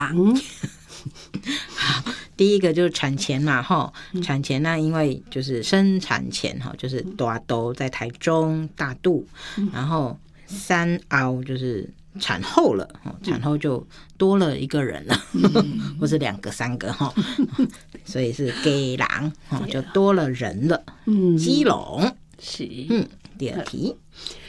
第一个就是产前嘛，产前那因为就是生产前就是大肚在台中大肚，然后三凹就是产后了，产后就多了一个人了，或是2个3个所以是给郎就多了人了。基隆是。 第二题，